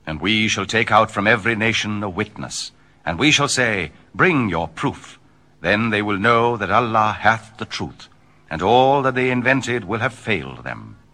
And we shall take out from every nation a witness, and we shall say, Bring your proof. Then they will know that Allah hath the truth, and all that they invented will have failed them.